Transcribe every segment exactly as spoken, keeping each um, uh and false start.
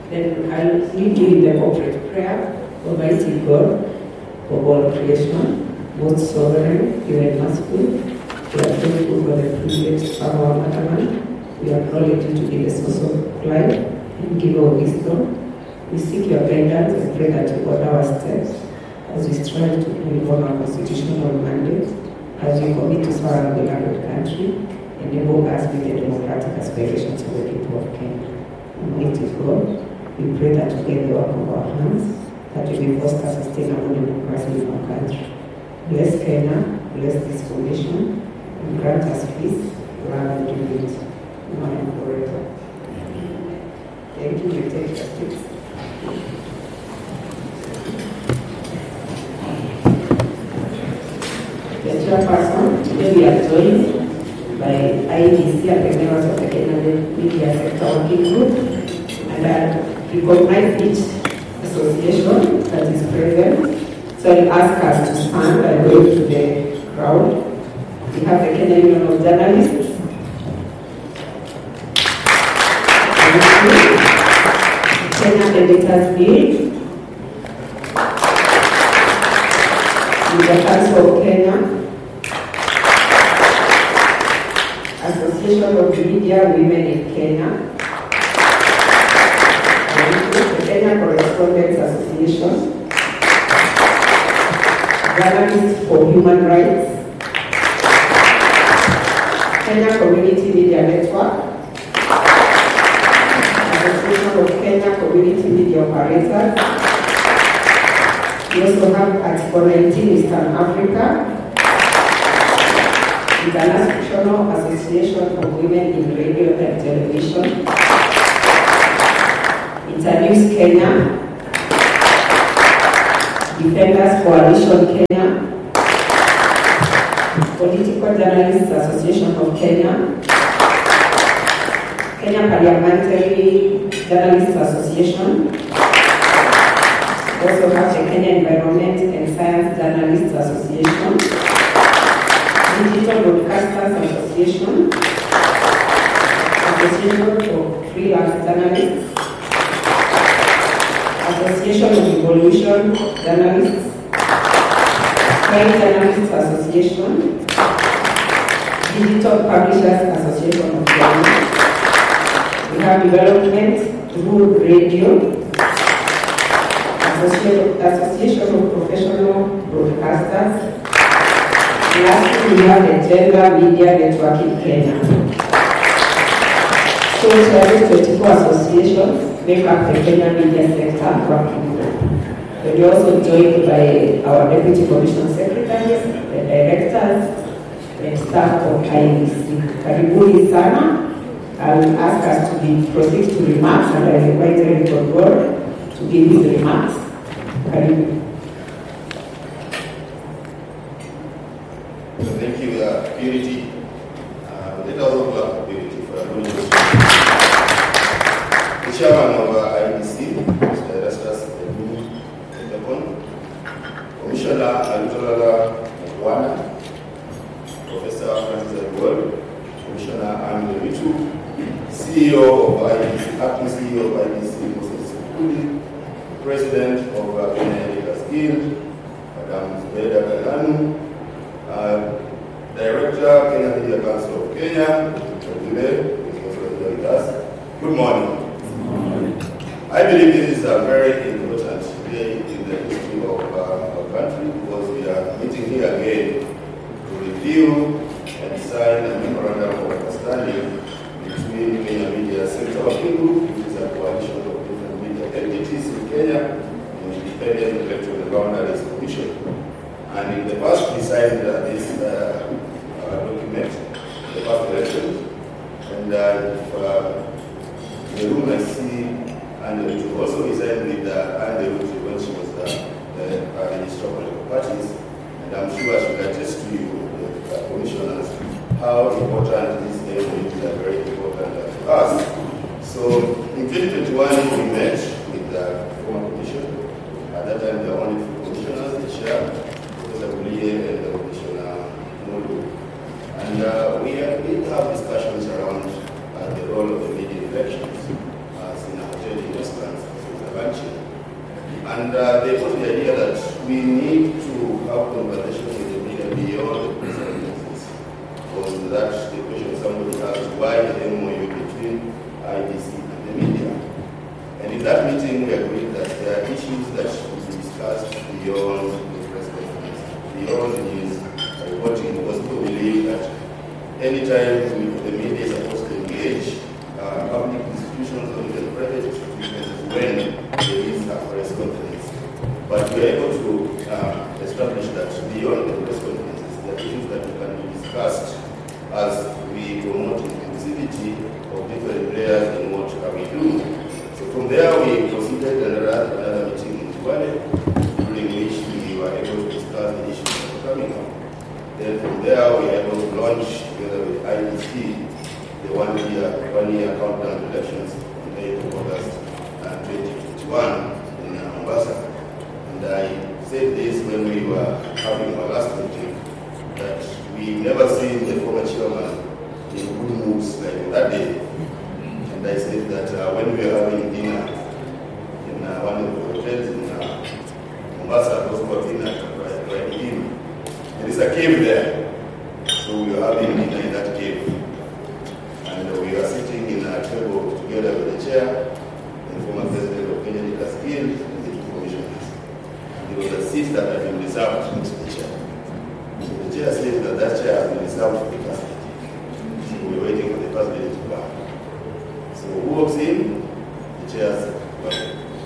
Then I'll lead you in the corporate prayer. Almighty God, of all creation, both sovereign, pure and merciful, we are grateful for the privilege of our motherland. We acknowledge you to be the source of life and giver of wisdom. We seek your guidance and pray that you order our steps as we strive to perform our constitutional mandate, as we commit to serve our beloved country, enable us with the democratic aspirations of the people of Kenya. Almighty God, we pray that you get the work of our hands, that you will foster sustainable democracy in our country. Bless Kenya, bless this foundation, and grant us peace, love, and unity, now and forever. Thank you. You take your seats. The chairperson, today we are joined by I E B C and the members of the Kenya Media Sector Working Group, and I recognize each association that is present. So I'll ask us to stand and wave to the crowd. We have the Kenya Union of Journalists, the Kenya Editors Guild, the Council of Kenya, Association of Media Women in Kenya, the Kenya Correspondents Association, Journalists for Human Rights, Kenya Community Media Network, Association of Kenya Community Media Operators. We also have Article nineteen Eastern Africa, International Association of Women in Radio and Television, Internews Kenya, Defenders Coalition Kenya, Political Journalists Association of Kenya, Kenya Parliamentary Journalists Association. We also have the Kenya Environment and Science Journalists Association, Digital Broadcasters Association, Association for Freelance Journalists, Association of Evolution Journalists, Crime Journalists Association, Digital Publishers Association of Kenya. We have Development Through Radio, Association of Professional Broadcasters. Lastly, we have the Gender Media Network in Kenya. So, twenty-four associations make up the Kenya Media Sector Working Group. We're also joined by our Deputy Commission Secretaries, the Directors, and staff of I E B C. Karibuni sana. I will ask us to be, proceed to remarks, and I invite Eric Ogor to give his remarks. Karibu. Thank you, uh, Purity. Uh, let us all clap Purity for doing this. The chairman of uh, I E B C, Mister Erastus Edmund, Commissioner Alutolala Mwana, Professor Francis Edward, Commissioner Andrew Mitu, C E O of I E B C, acting C E O of I E B C, Moses Kuli, President of uh, Kenya Editors Guild, Madam Zubeda Galanu, uh, Director, Kenya Media Council of Kenya, Chagule, is also here with us. Good morning. I believe this is a very important day in the history of uh, our country because we are meeting here again to review and sign a memorandum of understanding between Kenya Media Sector Working Group, which is a coalition of different media entities in Kenya, and the Independent Electoral Boundaries Commission. And in the past, we signed uh, this uh, uh, document, the past election, and uh, if, uh, the room I see, and it also resigned with uh, Anne when she was uh, the uh, Minister of Parties, and I'm sure she will attest to you, the uh, commissioners, how important this day is uh, very important uh, to us. So in twenty twenty-one, we met with the former commission. At that time, there were only two commissioners, the chair, Professor Bulie, and the Commissioner Molu. And uh, we uh, did have discussions around uh, the role of the media elections as in a hotel in restaurants. And uh, they put the idea that we need to have conversations with the media beyond the press conferences. Was that the question somebody asked, why the M O U between I D C and the media? And in that meeting, we agreed that there are issues that should be discussed beyond the press conference, beyond the news reporting, because people believe that anytime the media is supposed to engage uh, public institutions or even private institutions when there is a press conference. But we are able to uh, establish that beyond the press conferences, there are issues that can be discussed as we promote inclusivity of different players in what we do. So from there, we proceeded another, another meeting in Tuvalu, during which we were able to discuss the issues that were coming up. Then from there, we were able to launch, together with I D C, the one-year one-year countdown elections on the eighth of August uh, twenty twenty-one in uh, Mombasa. And I said this when we were having our last meeting, that we never seen the former chairman in good moods like that day. And I said that uh, when we were having dinner in uh, one of the hotels in uh, Mombasa, those who were dinner right, right in, there is a cave there. So we were having dinner in that cave. And uh, we were sitting in a table together with the chair, the former president of Kenya, Nicholas Gill, and the two commissioners. And there was a seat that had been reserved next to the chair. So the chair said that that chair has been reserved for the first lady. So we were waiting for the first lady to come. So who walks in? The chair said, well.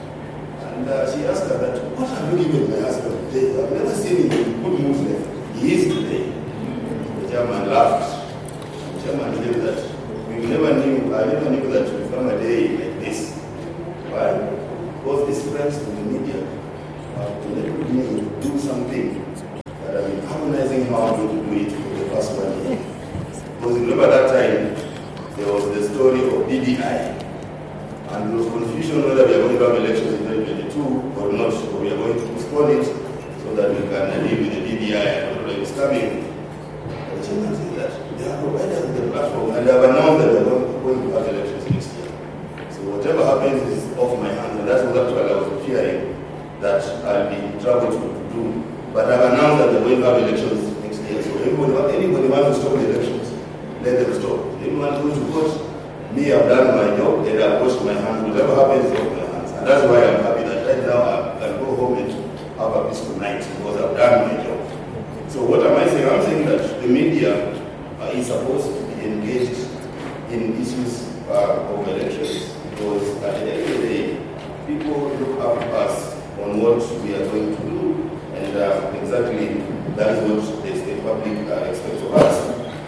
And uh, she asked her that, what have you given my husband today? I've never seen him in good mood like he is today. The chairman laughed. The chairman said that we never knew, I never knew that we come a day like this. Why? Because these friends from the media have enabled me to do something that I've been harmonizing how I'm going to do it for the past one year. Because remember that time, there was the story of D D I. And there was confusion whether we are going to have elections in twenty twenty-two or not, so we are going to postpone it so that we can deal with the D D I and whatever is coming. And the chairman said that they have provided the platform and they have announced that they are going to have elections next year. So whatever happens is off my hands, and that's what I was fearing that I'll be in trouble to do. But I've announced that they're going to have elections next year. So anybody, anybody wants to stop the elections, let them stop. Anyone who's to vote, me, I've done my job, and I've washed my hands. Whatever happens is off my hands. And that's why I'm happy that right now I can go home and have a peaceful night because I've done my job. So what am I saying? I'm saying that the media uh, is supposed to be engaged in issues uh, of elections because at the end of the day, people look up to us on what we are going to do, and uh, exactly that is what the state public uh, expects of us.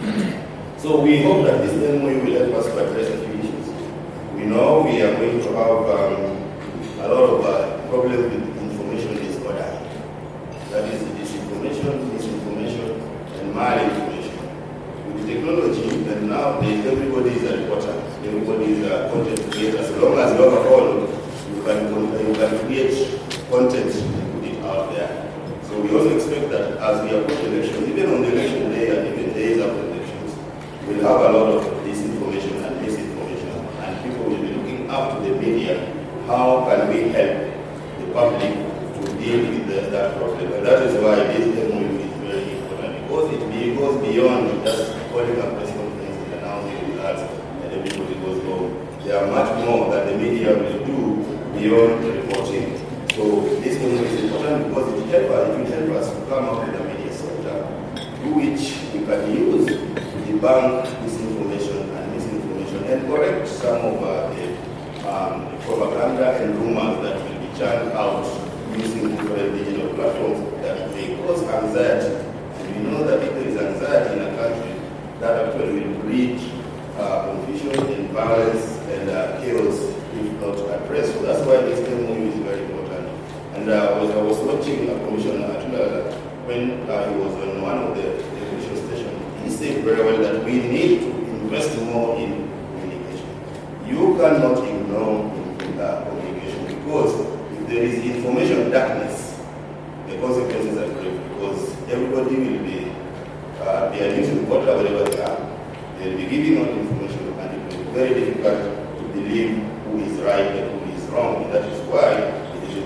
So we hope that this M O U will help us to address a few issues. We know we are going to have um, a lot of uh, problems with information disorder. That is disinformation, misinformation, and malinformation. With technology, and nowadays everybody is a reporter, everybody is a content creator. As long as you have a phone, you can, you can create content and put it out there. So we also expect that as we approach elections, even on the election day and even days after elections, we'll have a lot of disinformation and misinformation, and people will be looking up to the media. How can we help the public to deal with the, that problem? And that is why this M O U is very important, because it goes beyond just calling a press conference and announcing results and everybody goes home. There are much more that the media will do beyond the reporting. So this M O U is important because it will help us, it will help us to come up with a media sector through which we can use debunk disinformation and misinformation and correct some of uh, the um, propaganda and rumors that will be churned out using different digital platforms that may cause anxiety. And we know that if there is anxiety in a country, that actually will breed uh, confusion and violence and uh, chaos if not addressed. So that's why this M O U is very important. And uh, was, I was watching a commissioner Atula when uh, he was on one of the television stations. He said very well that we need to invest more in communication. You cannot ignore uh, communication because if there is information darkness, the consequences are grave because everybody will be, uh, they are using water wherever they are. They will be giving out information and it will be very difficult to believe who is right and who is wrong. And that is why it is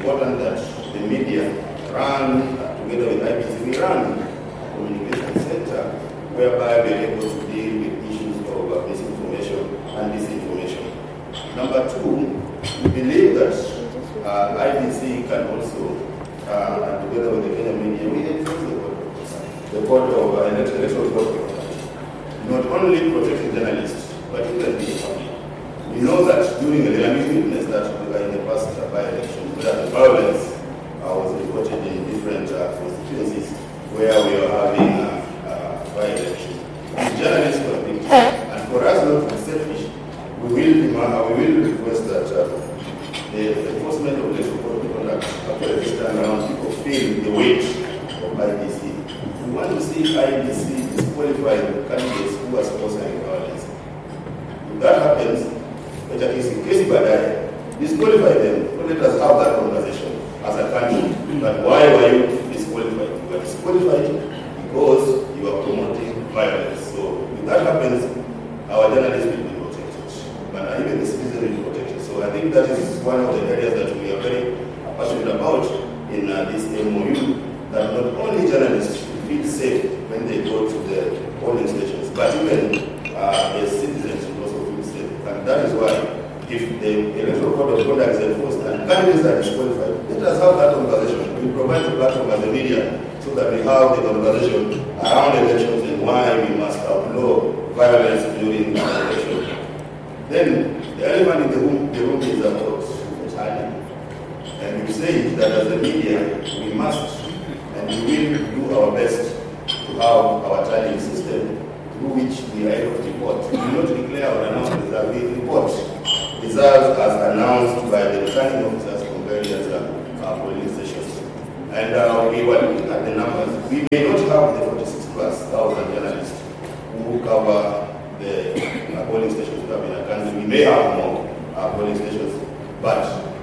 important that the media run, uh, together with I B C, we run a communication center whereby we are able to deal with issues of uh, misinformation and disinformation. Number two, we believe that uh, I B C can also, uh, together with the Kenya media, we enforce the code, the code of uh, electoral code of conduct, not only protecting journalists, but even the public. We know that during the election, witness that in the past uh, by-election, that the violence uh, was reported in different uh, constituencies where we are having uh, uh, by-election. Journalists were victims, and for us not to be selfish, we will demand, uh, we will request that uh, the enforcement of electoral code of conduct after this time around people feel the weight of I B C. We want to see I B C disqualify candidates who are sponsoring violence. If that happens, but at least in case Badai, disqualify them. Let us have that conversation as a country. But why were you disqualified? You were disqualified because you are promoting violence. So if that happens, our journalists will be protected. But even the citizens will be protected. So I think that is one of the areas that we are very passionate about in uh, this M O U, that not only journalists feel safe when they go to the polling stations, but even uh, as citizens will also feel safe. And that is why, if the electoral code of conduct is enforced and candidates are disqualified, let us have that conversation. We provide the platform as the media so that we have the conversation around elections and why we must outlaw violence during the election. Then, the elephant in the room, the room is about the tallying. And we say that as the media, we must and we will do our best to have our tallying system through which we are able to report. We will not declare or announce that we report results as announced by the returning officers from various uh, polling stations. And uh, we were looking at the numbers. We may not have the forty-six plus thousand journalists who cover the uh, polling stations we have in a country. We may have more uh, polling stations, but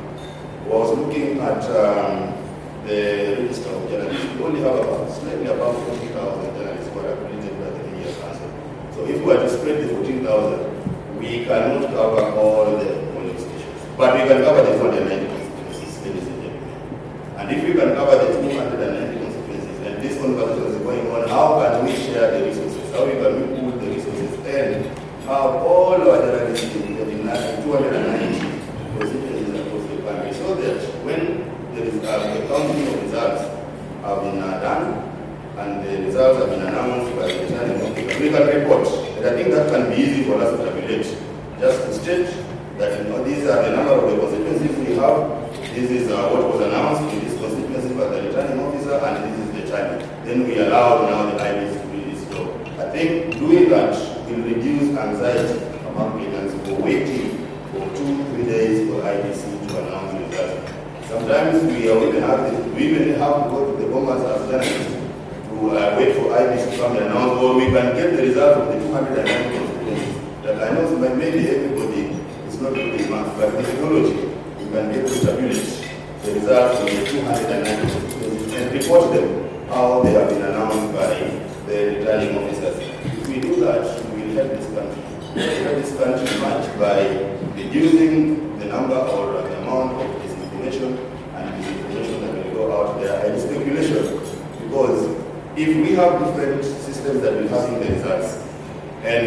I was looking at um, the register of journalists. We only have about slightly above forty thousand journalists who are accredited by the Media Council. So if we were to spread the fourteen thousand, we cannot cover all the polling stations. But we can cover the two hundred ninety constituencies, ladies and gentlemen. And if we can cover the two hundred ninety constituencies, and this conversation is going on, how can we share the resources? How we can we pool the resources and have all our journalists in the two hundred ninety constituencies across the country, so that when there is uh, the counting of results have been uh, done, and the results have been announced by the returning officer, we can report. And I think that can be easy for us to tabulate. Just to state that, you know, these are the number of the constituencies we have, this is uh, what was announced in this constituency by the returning officer, and this is the time. Then we allow now the I B C to do this. So I think doing that will reduce anxiety among Kenyans for waiting for two, three days for I B C to announce the results. Sometimes we even have to, we even have to go to the bombers as journalists to uh, wait for I B C to come and announce, or we can get the result of the two hundred ninety constituencies. That I know maybe everybody is not good in math, but technology, we can get to tabulate the results of the two hundred ninety constituencies and report them how they have been announced by the returning officers. If we do that, we will help this country. We will help this country much by reducing the number or the amount of disinformation and disinformation that will go out there and speculation. Because if we have different systems that will have the results, and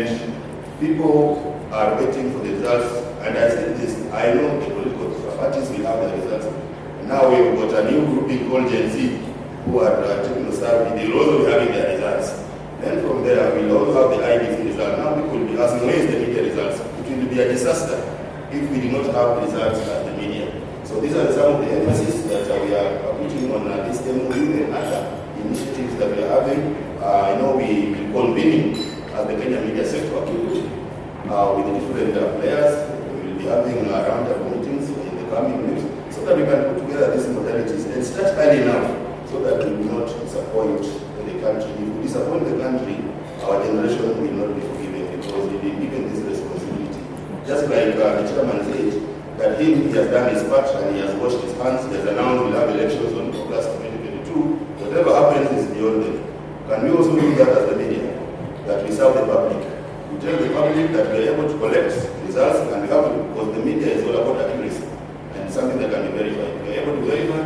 people are waiting for the results, and I said this, I know the political parties will have the results. And now we've got a new grouping called Gen Z, who are uh, techno-savvy, they will also be having their results. Then from there, we'll also have the I B C result. Now people will be asking, where is the media results? It will be a disaster if we do not have results at the media. So these are some of the emphasis that uh, we are putting on uh, this M O U and other initiatives that we are having. Uh, I know we will convene as the Kenya media sector uh, with the different uh, players. We will be having uh, round-table meetings in the coming weeks so that we can put together these modalities and start early enough so that we will not disappoint the country. If we disappoint the country, our generation will not be forgiven because we've been given this responsibility. Just like uh, the chairman said, that he, he has done his part and he has washed his hands, he has announced we'll have elections on August twenty twenty-two. Whatever happens is beyond them. Can we also do that as the media? That we serve the public. We tell the public that we are able to collect results, and we have to, because the media is all about accuracy and something that can be verified. We are able to verify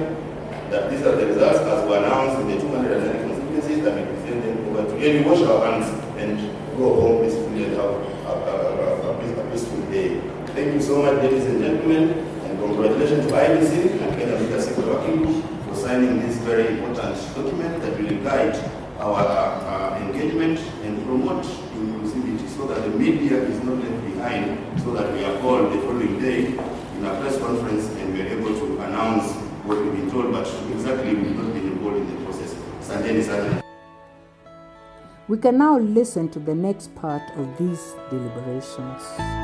wash our hands and go home peacefully and have a, a, a, a peaceful day. Thank you so much, ladies and gentlemen, and congratulations to I B C and Kenya Leadership Working Group for signing this very important document that will guide our uh, engagement and promote inclusivity so that the media is not left behind, so that we are called the following day in a press conference and we are able to announce what we've been told, but exactly we've not been involved in the process. Sandeni Sandeni. We can now listen to the next part of these deliberations.